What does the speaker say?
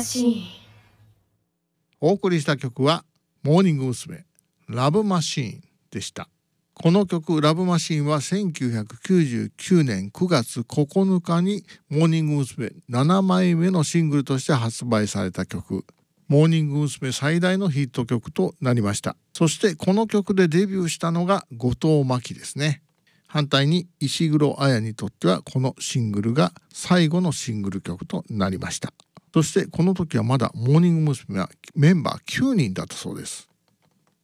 お送りした曲はモーニング娘。ラブマシーンでした。この曲ラブマシーンは1999年9月9日にモーニング娘。7枚目のシングルとして発売された曲、モーニング娘。最大のヒット曲となりました。そしてこの曲でデビューしたのが後藤真希ですね。反対に石黒彩にとってはこのシングルが最後のシングル曲となりました。そしてこの時はまだモーニング娘。はメンバー9人だったそうです。